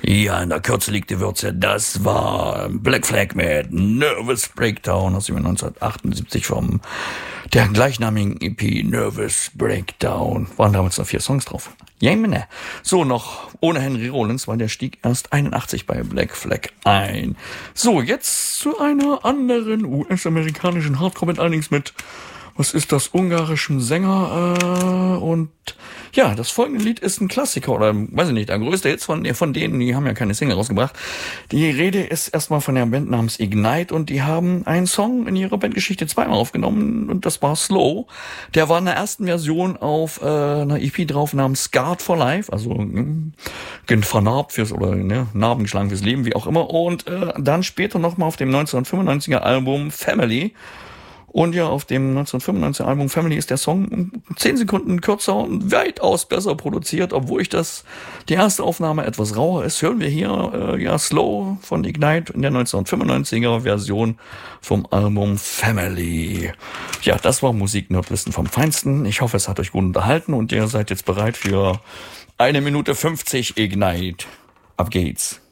Ja, in der Kürze liegt die Würze. Das war Black Flag mit Nervous Breakdown aus dem Jahr 1978 vom der gleichnamigen EP Nervous Breakdown. Waren damals noch 4 Songs drauf. Jemine. So, noch ohne Henry Rollins, weil der stieg erst 81 bei Black Flag ein. So, jetzt zu einer anderen US-amerikanischen Hardcore-Band, allerdings mit, was ist das, ungarischen Sänger, und ja, das folgende Lied ist ein Klassiker, oder weiß ich nicht, der größte Hit von denen, die haben ja keine Single rausgebracht. Die Rede ist erstmal von der Band namens Ignite, und die haben einen Song in ihrer Bandgeschichte zweimal aufgenommen, und das war Slow. Der war in der ersten Version auf einer EP drauf namens Scarred for Life, also vernarbt fürs, oder Narben geschlagen fürs Leben, wie auch immer, und dann später nochmal auf dem 1995er Album Family. Und ja, auf dem 1995er Album Family ist der Song 10 Sekunden kürzer und weitaus besser produziert, obwohl die erste Aufnahme etwas rauer ist. Hören wir hier Slow von Ignite in der 1995er Version vom Album Family. Ja, das war Musik-Nerdwissen vom Feinsten. Ich hoffe, es hat euch gut unterhalten und ihr seid jetzt bereit für 1 Minute 50 Ignite. Ab geht's.